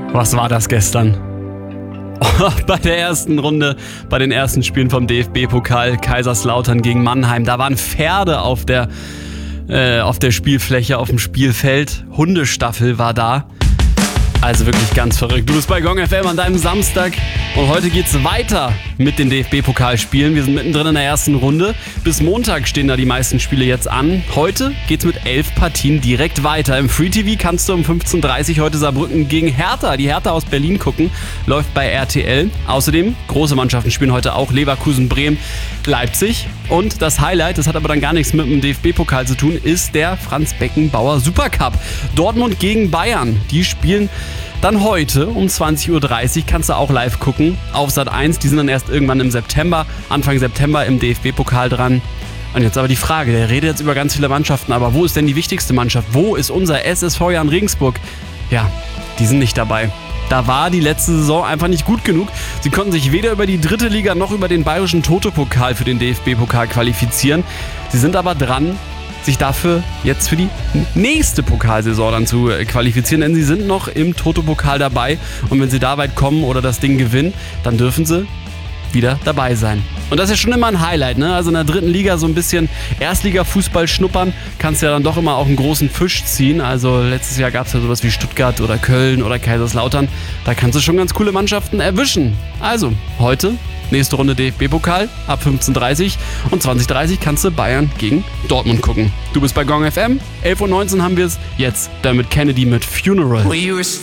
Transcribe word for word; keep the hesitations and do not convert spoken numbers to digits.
Was war das gestern? Bei der ersten Runde, bei den ersten Spielen vom D F B-Pokal, Kaiserslautern gegen Mannheim, da waren Pferde auf der, äh, auf der Spielfläche, auf dem Spielfeld. Hundestaffel war da. Also wirklich ganz verrückt. Du bist bei Gong F M an deinem Samstag und heute geht's weiter mit den D F B-Pokalspielen. Wir sind mittendrin in der ersten Runde. Bis Montag stehen da die meisten Spiele jetzt an. Heute geht's mit elf Partien direkt weiter. Im Free T V kannst du um fünfzehn Uhr dreißig heute Saarbrücken gegen Hertha, die Hertha aus Berlin gucken. Läuft bei R T L. Außerdem, große Mannschaften spielen heute auch. Leverkusen, Bremen, Leipzig. Und das Highlight, das hat aber dann gar nichts mit dem D F B-Pokal zu tun, ist der Franz Beckenbauer Supercup. Dortmund gegen Bayern. Die spielen dann heute um zwanzig Uhr dreißig, kannst du auch live gucken, auf Sat eins. Die sind dann erst irgendwann im September, Anfang September im D F B-Pokal dran. Und jetzt aber die Frage, der redet jetzt über ganz viele Mannschaften, aber wo ist denn die wichtigste Mannschaft? Wo ist unser S S V Jan Regensburg? Ja, die sind nicht dabei. Da war die letzte Saison einfach nicht gut genug. Sie konnten sich weder über die dritte Liga noch über den bayerischen Toto-Pokal für den D F B-Pokal qualifizieren. Sie sind aber dran, sich dafür jetzt für die nächste Pokalsaison dann zu qualifizieren, denn sie sind noch im Toto-Pokal dabei und wenn sie da weit kommen oder das Ding gewinnen, dann dürfen sie wieder dabei sein. Und das ist schon immer ein Highlight, ne? Also in der dritten Liga so ein bisschen Erstliga-Fußball schnuppern, kannst du ja dann doch immer auch einen großen Fisch ziehen. Also letztes Jahr gab es ja sowas wie Stuttgart oder Köln oder Kaiserslautern. Da kannst du schon ganz coole Mannschaften erwischen. Also heute nächste Runde D F B-Pokal ab fünfzehn Uhr dreißig und zwanzig Uhr dreißig kannst du Bayern gegen Dortmund gucken. Du bist bei Gong F M, elf Uhr neunzehn haben wir es. Jetzt damit Kennedy mit Funeral.